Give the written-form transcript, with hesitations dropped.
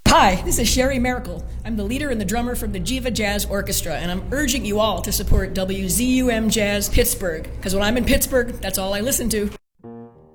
Hi, this is Sherry Merkel. I'm the leader and the drummer from the Jiva Jazz Orchestra, and I'm urging you all to support WZUM Jazz Pittsburgh, because when I'm in Pittsburgh, that's all I listen to.